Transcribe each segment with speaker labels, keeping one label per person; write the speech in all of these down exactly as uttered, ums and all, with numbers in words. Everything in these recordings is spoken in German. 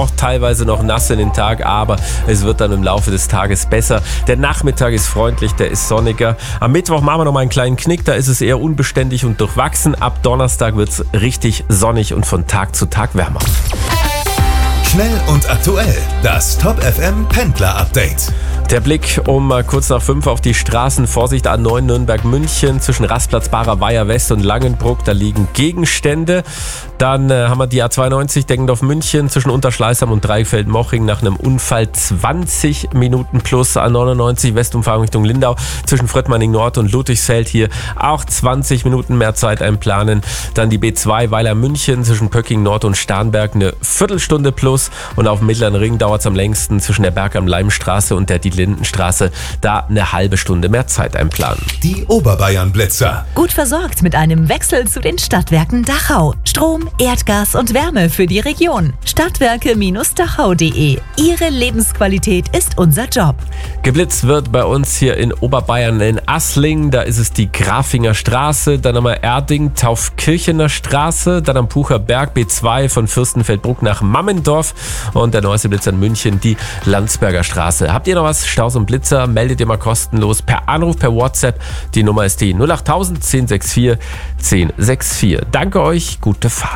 Speaker 1: auch teilweise noch nass in den Tag, aber es wird dann im Laufe des Tages besser. Der Nachmittag ist freundlich, der ist sonniger. Am Mittwoch machen wir noch mal einen kleinen Knick, da ist es eher unbeständig und durchwachsen. Ab Donnerstag wird es richtig sonnig und von Tag zu Tag wärmer.
Speaker 2: Schnell und aktuell, das Top F M Pendler Update.
Speaker 1: Der Blick um kurz nach fünf auf die Straßen. Vorsicht A neun Nürnberg-München zwischen Rastplatz Barer Weiher West und Langenbruck. Da liegen Gegenstände. Dann äh, haben wir die A zweiundneunzig Deggendorf-München zwischen Unterschleißheim und Dreifeldmoching nach einem Unfall zwanzig Minuten plus. A neunundneunzig Westumfahrung Richtung Lindau zwischen Fröttmanning Nord und Ludwigsfeld. Hier auch zwanzig Minuten mehr Zeit einplanen. Dann die B zwei Weiler-München zwischen Pöcking Nord und Starnberg eine Viertelstunde plus. Und auf dem Mittleren Ring dauert es am längsten zwischen der Berg am Leimstraße und der Lindenstraße, da eine halbe Stunde mehr Zeit einplanen.
Speaker 2: Die Oberbayern-Blitzer.
Speaker 3: Gut versorgt mit einem Wechsel zu den Stadtwerken Dachau. Strom, Erdgas und Wärme für die Region. Stadtwerke Dachau punkt de. Ihre Lebensqualität ist unser Job.
Speaker 1: Geblitzt wird bei uns hier in Oberbayern in Assling. Da ist es die Grafinger Straße. Dann haben wir Erding, Taufkirchener Straße. Dann am Pucher Berg B zwei von Fürstenfeldbruck nach Mammendorf. Und der neueste Blitzer in München, die Landsberger Straße. Habt ihr noch was? Staus und Blitzer, meldet ihr mal kostenlos per Anruf, per WhatsApp. Die Nummer ist die null acht null null eins sechs vier eins sechs vier. Danke euch, gute Fahrt.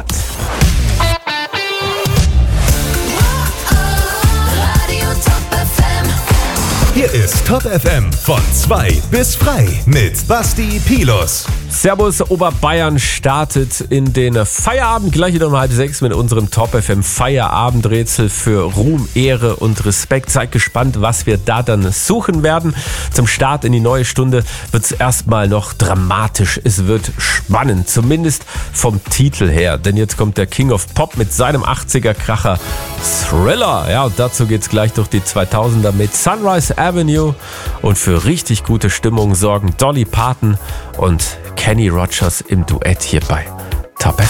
Speaker 2: Hier ist Top F M von zwei bis frei mit Basti Pilus.
Speaker 1: Servus, Oberbayern startet in den Feierabend. Gleich wieder um halb sechs mit unserem Top F M Feierabendrätsel für Ruhm, Ehre und Respekt. Seid gespannt, was wir da dann suchen werden. Zum Start in die neue Stunde wird es erstmal noch dramatisch. Es wird spannend, zumindest vom Titel her. Denn jetzt kommt der King of Pop mit seinem achtziger-Kracher Thriller. Ja, und dazu geht's gleich durch die zweitausender mit Sunrise Avenue. Und für richtig gute Stimmung sorgen Dolly Parton und Kenny Rogers im Duett hier bei Top F M.